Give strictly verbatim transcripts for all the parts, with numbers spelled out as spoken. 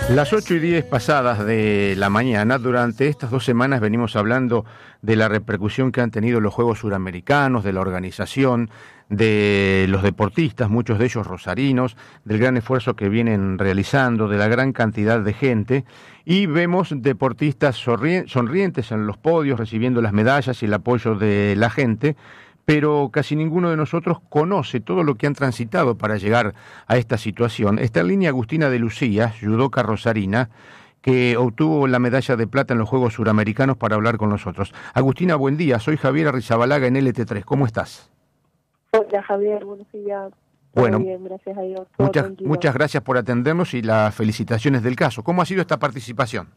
Las ocho y diez pasadas de la mañana, durante estas dos semanas venimos hablando de la repercusión que han tenido los Juegos Suramericanos, de la organización, de los deportistas, muchos de ellos rosarinos, del gran esfuerzo que vienen realizando, de la gran cantidad de gente, y vemos deportistas sonrientes en los podios, recibiendo las medallas y el apoyo de la gente, pero casi ninguno de nosotros conoce todo lo que han transitado para llegar a esta situación. Está en línea Agustina de Lucía, judoka rosarina, que obtuvo la medalla de plata en los Juegos Suramericanos, para hablar con nosotros. Agustina, buen día, soy Javier Arrizabalaga en L T tres, ¿cómo estás? Hola Javier, buenos días. Todo bueno, bien, gracias a Dios. Todo muchas, tranquilo. muchas gracias por atendernos y las felicitaciones del caso. ¿Cómo ha sido esta participación?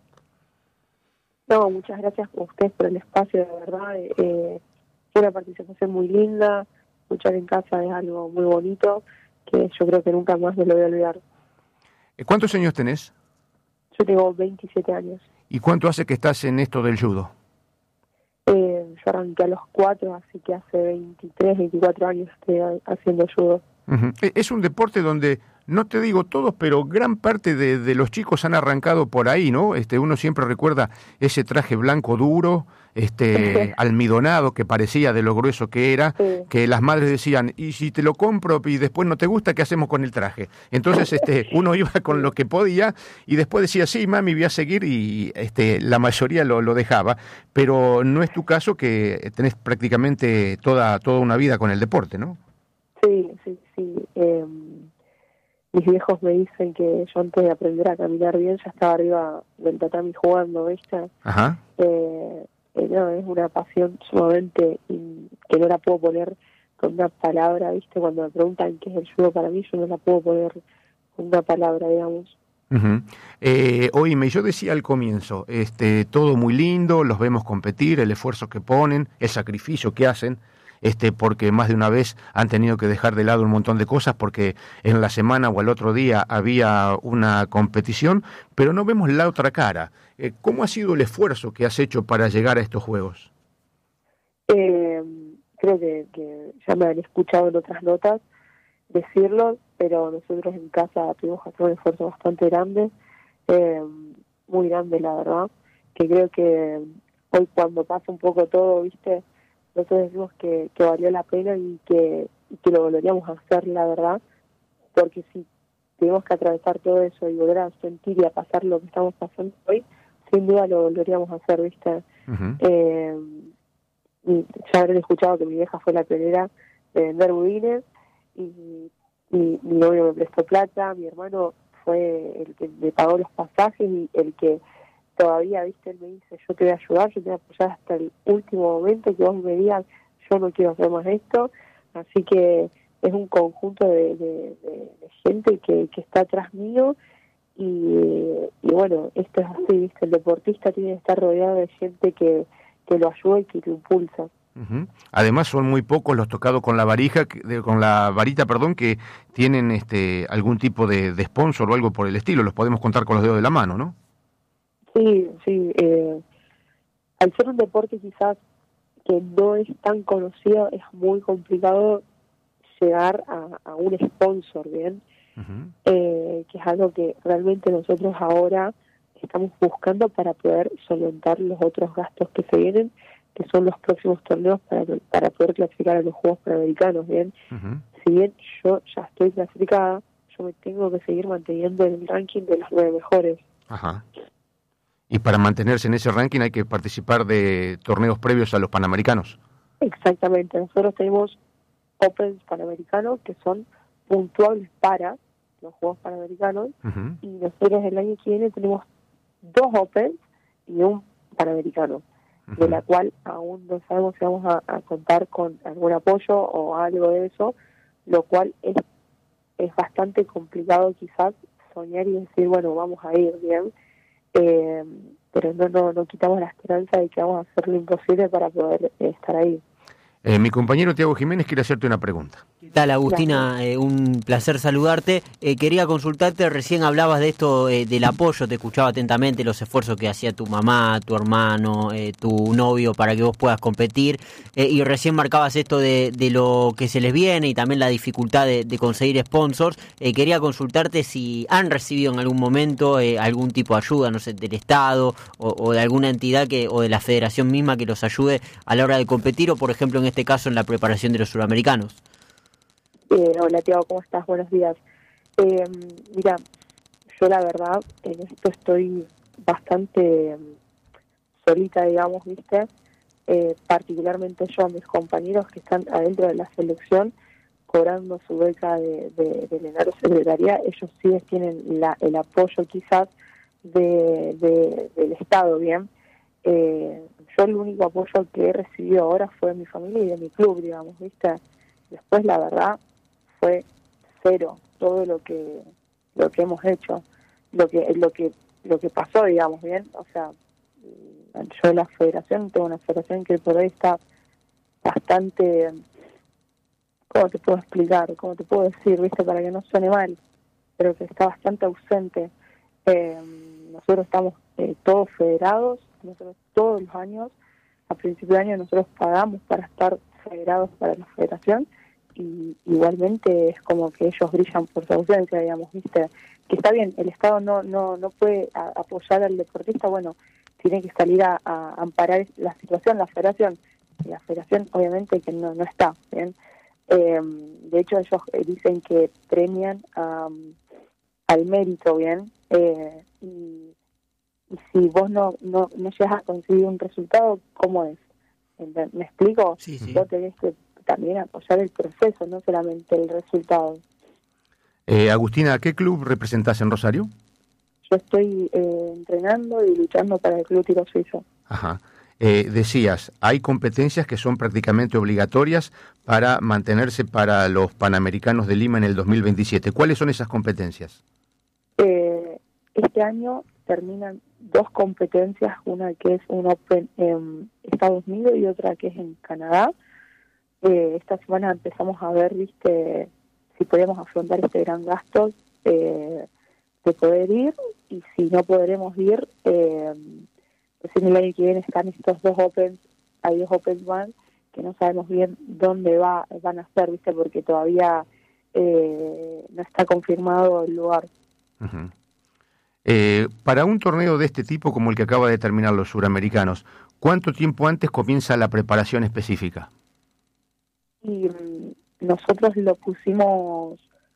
No, muchas gracias a ustedes por el espacio, de verdad. Eh, fue una participación muy linda, luchar en casa es algo muy bonito, que yo creo que nunca más me lo voy a olvidar. ¿Cuántos años tenés? Yo tengo veintisiete años. ¿Y cuánto hace que estás en esto del judo? Eh, yo arranqué a los cuatro, así que hace veintitrés, veinticuatro años estoy haciendo judo. Uh-huh. Es un deporte donde, no te digo todos, pero gran parte de, de los chicos han arrancado por ahí, ¿no? Este, uno siempre recuerda ese traje blanco duro, este almidonado, que parecía de lo grueso que era, sí. Que las madres decían, y si te lo compro y después no te gusta, ¿qué hacemos con el traje? Entonces este uno iba con lo que podía y después decía, sí, mami, voy a seguir, y este la mayoría lo, lo dejaba, pero no es tu caso, que tenés prácticamente toda, toda una vida con el deporte, ¿no? Sí, sí, sí. Eh, mis viejos me dicen que yo, antes de aprender a caminar bien, ya estaba arriba del tatami jugando, ¿viste? Ajá. Eh, eh, no, es una pasión sumamente in, que no la puedo poner con una palabra, ¿viste? Cuando me preguntan qué es el judo para mí, yo no la puedo poner con una palabra, digamos. Uh-huh. Eh, oíme, yo decía al comienzo, este, todo muy lindo, los vemos competir, el esfuerzo que ponen, el sacrificio que hacen, este, porque más de una vez han tenido que dejar de lado un montón de cosas porque en la semana o al otro día había una competición, pero no vemos la otra cara. Eh, ¿Cómo ha sido el esfuerzo que has hecho para llegar a estos Juegos? Eh, creo que, que ya me han escuchado en otras notas decirlo, pero nosotros en casa tuvimos que hacer un esfuerzo bastante grande, eh, muy grande la verdad, que creo que hoy, cuando pasa un poco todo, ¿viste?, nosotros decimos que, que valió la pena y que, y que lo volveríamos a hacer, la verdad, porque si tuvimos que atravesar todo eso y volver a sentir y a pasar lo que estamos pasando hoy, sin duda lo volveríamos a hacer, ¿viste? Uh-huh. Eh, y ya habrán escuchado que mi vieja fue la pionera de vender budines, y, y mi novio me prestó plata, mi hermano fue el que me pagó los pasajes y el que todavía, ¿viste? Él me dice, yo te voy a ayudar, yo te voy a apoyar hasta el último momento que vos me digas, yo no quiero hacer más esto. Así que es un conjunto de, de, de, de gente que, que está atrás mío, y, y bueno, esto es así, ¿viste? El deportista tiene que estar rodeado de gente que, que lo ayuda y que lo impulsa. Uh-huh. Además son muy pocos los tocados con la varija, con la varita, perdón, que tienen este algún tipo de, de sponsor o algo por el estilo. Los podemos contar con los dedos de la mano, ¿no? Sí, sí. Eh, al ser un deporte quizás que no es tan conocido, es muy complicado llegar a, a un sponsor, ¿bien? Uh-huh. Eh, que es algo que realmente nosotros ahora estamos buscando para poder solventar los otros gastos que se vienen, que son los próximos torneos para, para poder clasificar a los Juegos Panamericanos, ¿bien? Uh-huh. Si bien yo ya estoy clasificada, yo me tengo que seguir manteniendo en el ranking de los nueve mejores. Ajá. Y para mantenerse en ese ranking hay que participar de torneos previos a los Panamericanos. Exactamente. Nosotros tenemos Opens Panamericanos que son puntuables para los Juegos Panamericanos, uh-huh. y nosotros el año que viene tenemos dos Opens y un Panamericano, uh-huh. de la cual aún no sabemos si vamos a, a contar con algún apoyo o algo de eso, lo cual es, es bastante complicado quizás soñar y decir, bueno, vamos a ir bien. Eh, pero no, no no quitamos la esperanza de que vamos a hacer lo imposible para poder eh, estar ahí. Eh, mi compañero Tiago Jiménez quiere hacerte una pregunta. ¿Qué tal, Agustina? Eh, un placer saludarte. Eh, quería consultarte, recién hablabas de esto, eh, del apoyo, te escuchaba atentamente, los esfuerzos que hacía tu mamá, tu hermano, eh, tu novio para que vos puedas competir, eh, y recién marcabas esto de, de lo que se les viene y también la dificultad de, de conseguir sponsors. Eh, quería consultarte si han recibido en algún momento eh, algún tipo de ayuda, no sé, del Estado o, o de alguna entidad que o de la federación misma que los ayude a la hora de competir, o por ejemplo en este caso en la preparación de los suramericanos. Eh, hola, Tiago, ¿cómo estás? Buenos días. Eh, mira, yo la verdad en esto estoy bastante solita, digamos, ¿viste? Eh, particularmente yo, mis compañeros que están adentro de la selección cobrando su beca de, de, de Lenaro Secretaría, ellos sí tienen la, el apoyo quizás de, de, del Estado, ¿bien? Eh, yo el único apoyo que he recibido ahora fue de mi familia y de mi club, digamos, ¿viste? Después, la verdad, fue cero todo lo que lo que hemos hecho, lo que lo que lo que pasó, digamos, bien. O sea, yo de la federación tengo una federación que por ahí está bastante, ¿cómo te puedo explicar? ¿Cómo te puedo decir, viste, para que no suene mal? Pero que está bastante ausente. Eh, nosotros estamos eh, todos federados, nosotros todos los años, a principio de año nosotros pagamos para estar federados para la federación, y igualmente es como que ellos brillan por su ausencia, digamos, viste, que está bien, el Estado no no no puede a, apoyar al deportista, bueno, tiene que salir a, a amparar la situación, la federación, y la federación obviamente que no no está, ¿bien? Eh, de hecho ellos dicen que premian um, al mérito, ¿bien? Eh, y, y si vos no, no, no llegas a conseguir un resultado, ¿cómo es? ¿Me explico? Sí, sí. Vos tenés que también apoyar el proceso, no solamente el resultado. Eh, Agustina, ¿a qué club representás en Rosario? Yo estoy eh, entrenando y luchando para el Club Tiro Suizo. Ajá. Eh, decías, hay competencias que son prácticamente obligatorias para mantenerse para los Panamericanos de Lima en el dos mil veintisiete. ¿Cuáles son esas competencias? Eh, este año terminan dos competencias, una que es un Open en Estados Unidos y otra que es en Canadá. Eh, esta semana empezamos a ver, viste, si podemos afrontar este gran gasto eh, de poder ir, y si no podremos ir, eh, recién el año que viene están estos dos Opens, hay dos Opens van, que no sabemos bien dónde va van a ser, viste, porque todavía eh, no está confirmado el lugar. Uh-huh. Eh, para un torneo de este tipo como el que acaba de terminar los suramericanos, ¿cuánto tiempo antes comienza la preparación específica? Y um, nosotros lo pusimos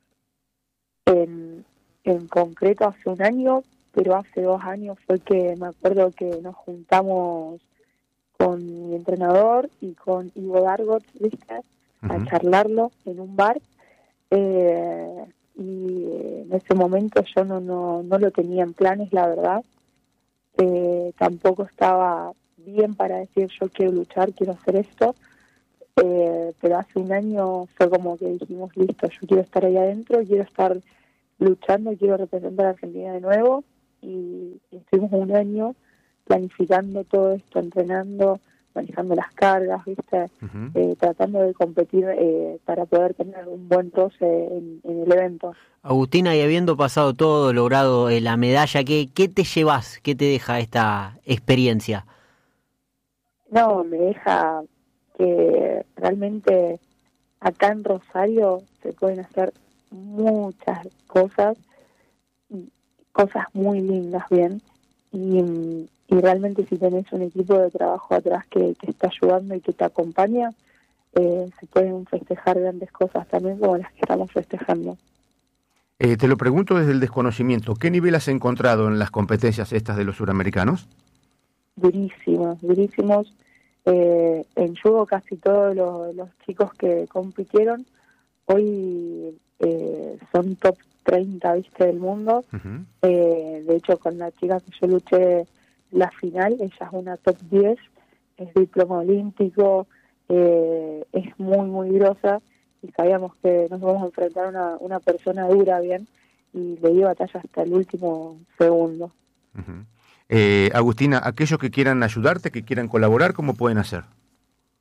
en, en concreto hace un año, pero hace dos años fue que me acuerdo que nos juntamos con mi entrenador y con Ivo Dargot, ¿viste? Uh-huh. A charlarlo en un bar, eh, y en ese momento yo no, no, no lo tenía en planes, la verdad. Eh, tampoco estaba bien para decir yo quiero luchar, quiero hacer esto. Eh, pero hace un año fue como que dijimos, listo, yo quiero estar ahí adentro, quiero estar luchando, quiero representar a Argentina de nuevo, y estuvimos un año planificando todo esto, entrenando, manejando las cargas, ¿viste? Uh-huh. eh, tratando de competir eh, para poder tener un buen roce en, en el evento. Agustina, y habiendo pasado todo, logrado eh, la medalla, ¿qué, ¿qué te llevas? ¿Qué te deja esta experiencia? No, me deja que realmente acá en Rosario se pueden hacer muchas cosas, cosas muy lindas, bien, y, y realmente si tenés un equipo de trabajo atrás que, que está ayudando y que te acompaña, eh, se pueden festejar grandes cosas también como las que estamos festejando. Eh, te lo pregunto desde el desconocimiento, ¿qué nivel has encontrado en las competencias estas de los suramericanos? Durísimos, durísimos. Eh, en judo casi todos los, los chicos que compitieron hoy eh, son top treinta, viste, del mundo. Uh-huh. Eh, de hecho, con la chica que yo luché la final, ella es una top diez, es diploma olímpico, eh, es muy, muy grosa, y sabíamos que nos vamos a enfrentar a una, una persona dura, bien, y le dio batalla hasta el último segundo. Uh-huh. Eh, Agustina, aquellos que quieran ayudarte, que quieran colaborar, ¿cómo pueden hacer?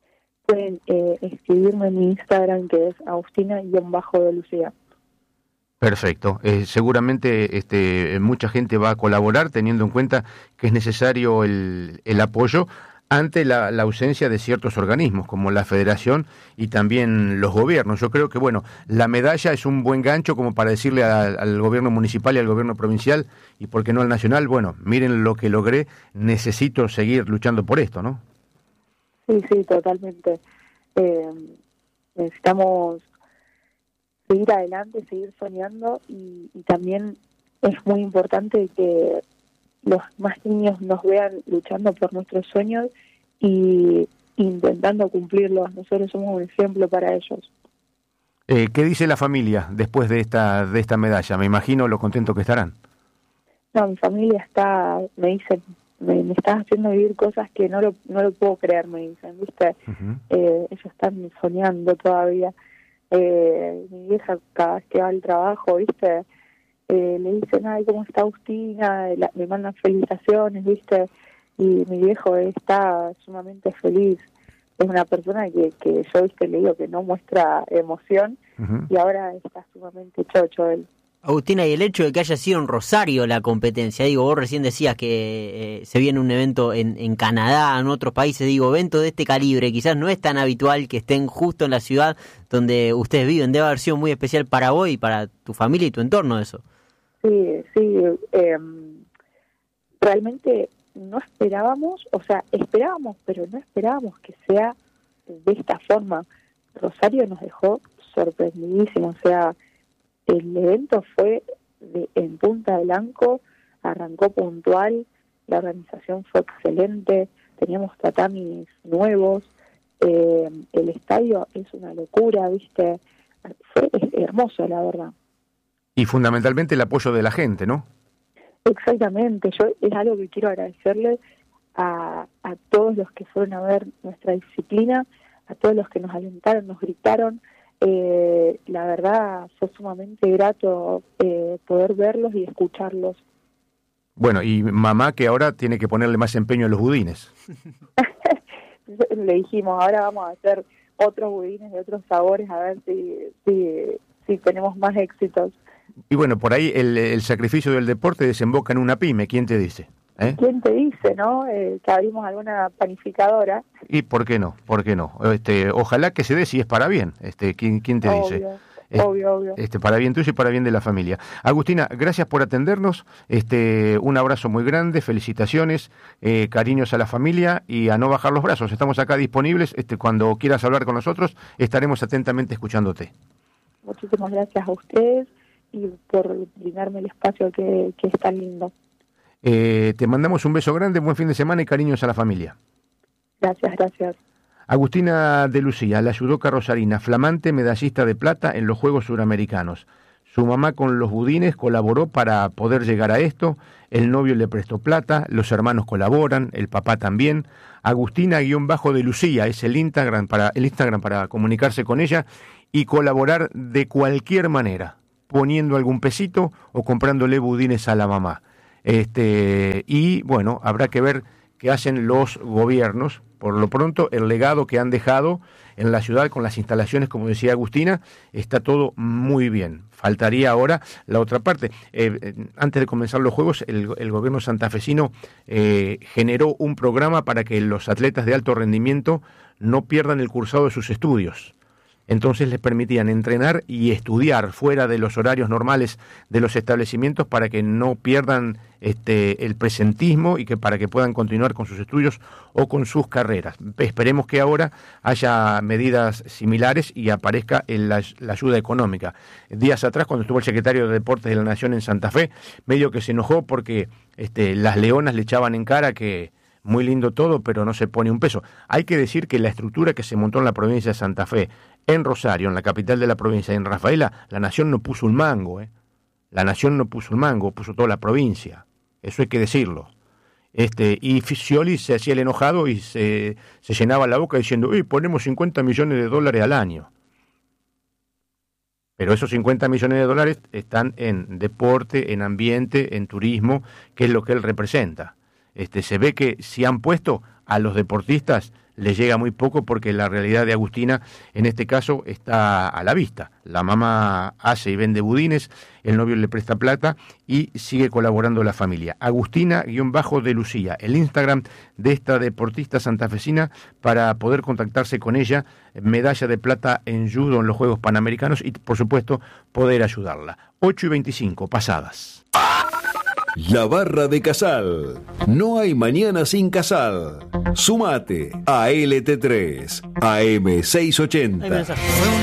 pueden eh, escribirme en mi Instagram, que es Agustina-de Lucía. Perfecto. Eh, seguramente este, mucha gente va a colaborar teniendo en cuenta que es necesario el, el apoyo ante la, la ausencia de ciertos organismos como la Federación y también los gobiernos. Yo creo que, bueno, la medalla es un buen gancho como para decirle a, al gobierno municipal y al gobierno provincial y, por qué no, al nacional, bueno, miren lo que logré, necesito seguir luchando por esto, ¿no? Sí, sí, totalmente. Eh, necesitamos seguir adelante, seguir soñando y, y también es muy importante que los más niños nos vean luchando por nuestros sueños y intentando cumplirlos. Nosotros somos un ejemplo para ellos. Eh, ¿Qué dice la familia después de esta de esta medalla? Me imagino lo contento que estarán. No, mi familia está, me dicen, me, me estás haciendo vivir cosas que no lo, no lo puedo creer, me dicen, ¿viste? Uh-huh. Eh, ellos están soñando todavía. Eh, mi vieja cada vez que va al trabajo, ¿viste? Eh, le dicen, ay, ¿cómo está Agustina? La, me mandan felicitaciones, ¿viste? Y mi viejo está sumamente feliz. Es una persona que, que yo, ¿viste? Le digo que no muestra emoción uh-huh. y ahora está sumamente chocho él. Agustina, y el hecho de que haya sido en Rosario la competencia, digo, vos recién decías que eh, se viene un evento en, en Canadá, en otros países, digo, eventos de este calibre, quizás no es tan habitual que estén justo en la ciudad donde ustedes viven, debe haber sido muy especial para vos y para tu familia y tu entorno eso. Sí, sí, eh, realmente no esperábamos, o sea, esperábamos, pero no esperábamos que sea de esta forma. Rosario nos dejó sorprendidísimo, o sea, el evento fue de, en Punta del Blanco, arrancó puntual, la organización fue excelente, teníamos tatamis nuevos, eh, el estadio es una locura, ¿viste? Fue hermoso, la verdad. Y fundamentalmente el apoyo de la gente, ¿no? Exactamente, yo es algo que quiero agradecerle a, a todos los que fueron a ver nuestra disciplina, a todos los que nos alentaron, nos gritaron. Eh, la verdad fue sumamente grato eh, poder verlos y escucharlos. Bueno, y mamá que ahora tiene que ponerle más empeño a los budines. Le dijimos, ahora vamos a hacer otros budines de otros sabores, a ver si, si, si tenemos más éxitos. Y bueno, por ahí el, el sacrificio del deporte desemboca en una pyme, ¿quién te dice? ¿Eh? ¿Quién te dice, no? Eh, que abrimos alguna panificadora. ¿Y por qué no? ¿Por qué no? Este, ojalá que se dé si es para bien. Este, ¿quién, quién te obvio, dice? Obvio, obvio. Este, para bien tuyo y para bien de la familia. Agustina, gracias por atendernos. Este, un abrazo muy grande, felicitaciones, eh, cariños a la familia y a no bajar los brazos. Estamos acá disponibles. Este, cuando quieras hablar con nosotros, estaremos atentamente escuchándote. Muchísimas gracias a ustedes y por brindarme el espacio que, que es tan lindo. Eh, te mandamos un beso grande, buen fin de semana y cariños a la familia. Gracias, gracias. Agustina de Lucía, la judoka rosarina, flamante medallista de plata en los Juegos Suramericanos. Su mamá con los budines colaboró para poder llegar a esto, el novio le prestó plata, los hermanos colaboran, el papá también. Agustina-de Lucía es el Instagram para, el Instagram para comunicarse con ella y colaborar de cualquier manera, poniendo algún pesito o comprándole budines a la mamá. Este, y bueno, habrá que ver qué hacen los gobiernos. Por lo pronto, el legado que han dejado en la ciudad con las instalaciones, como decía Agustina, está todo muy bien. Faltaría ahora la otra parte. Eh, eh, antes de comenzar los Juegos, el, el gobierno santafesino eh, generó un programa para que los atletas de alto rendimiento no pierdan el cursado de sus estudios. Entonces les permitían entrenar y estudiar fuera de los horarios normales de los establecimientos para que no pierdan este, el presentismo y que para que puedan continuar con sus estudios o con sus carreras. Esperemos que ahora haya medidas similares y aparezca el, la, la ayuda económica. Días atrás, cuando estuvo el secretario de Deportes de la Nación en Santa Fe, medio que se enojó porque este, las leonas le echaban en cara que muy lindo todo, pero no se pone un peso. Hay que decir que la estructura que se montó en la provincia de Santa Fe, en Rosario, en la capital de la provincia, en Rafaela, la Nación no puso un mango, ¿eh? La Nación no puso un mango, puso toda la provincia. Eso hay que decirlo. Este, y Scioli se hacía el enojado y se, se llenaba la boca diciendo, uy, ponemos cincuenta millones de dólares al año. Pero esos cincuenta millones de dólares están en deporte, en ambiente, en turismo, que es lo que él representa. este, se ve que si han puesto a los deportistas les llega muy poco, porque la realidad de Agustina en este caso está a la vista. La mamá hace y vende budines, el novio le presta plata y sigue colaborando la familia. Agustina-de Lucía, el Instagram de esta deportista santafesina, para poder contactarse con ella, medalla de plata en judo en los Juegos Panamericanos y por supuesto poder ayudarla. ocho y veinticinco pasadas. La Barra de Casal. No hay mañana sin Casal. Sumate a L T tres, A M seiscientos ochenta.